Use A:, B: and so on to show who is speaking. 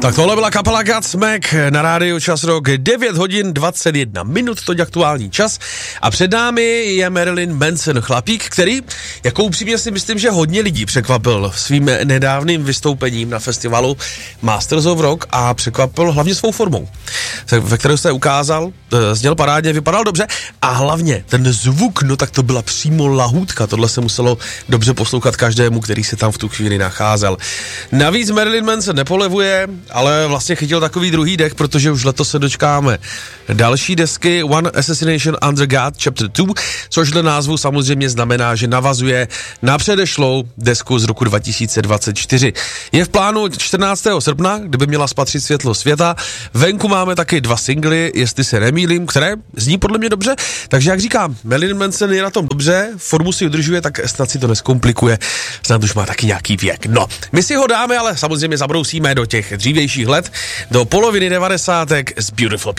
A: Tak tohle byla kapela Godsmack na rádiu Čas Rock, 9 hodin 21 minut, to je aktuální čas. A před námi je Marilyn Manson, chlapík, který, jako upřímně si myslím, že hodně lidí překvapil svým nedávným vystoupením na festivalu Masters of Rock a překvapil hlavně svou formou, ve kterou se ukázal, zněl parádně, vypadal dobře a hlavně ten zvuk, no tak to byla přímo lahůdka, tohle se muselo dobře poslouchat každému, který se tam v tu chvíli nacházel. Navíc Marilyn Manson nepolevuje, ale vlastně chytil takový druhý dech, protože už letos se dočkáme další desky One Assassination Under God Chapter 2, což dle názvu samozřejmě znamená, že navazuje na předešlou desku z roku 2024. Je v plánu 14. srpna, kdyby měla spatřit světlo světa. Venku máme taky 2 singly, jestli se nemýlím, které zní podle mě dobře, takže jak říkám, Marilyn Manson je na tom dobře, formu si udržuje, tak snad si to neskomplikuje, snad už má taky nějaký věk. No, my si ho dáme, ale samozřejmě zabrousíme do těch dřívějších let, do poloviny 90. s Beautiful